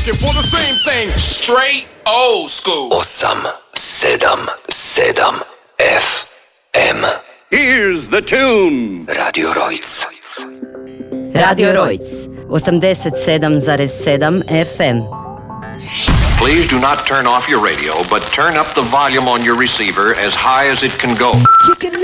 looking for the same thing. Straight old school. 877 FM. Here's the tune. Radio Rojc. Radio Rojc 87,7 FM. Please do not turn off your radio, but turn up the volume on your receiver as high as it can go.